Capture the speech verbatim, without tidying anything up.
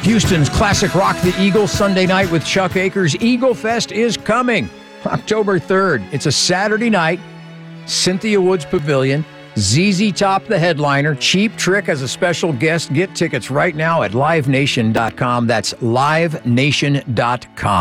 Houston's classic rock, The Eagles, Sunday night with Chuck Akers. Eagle Fest is coming October third. It's a Saturday night. Cynthia Woods Pavilion. Z Z Top, the headliner. Cheap Trick as a special guest. Get tickets right now at live nation dot com. That's live nation dot com.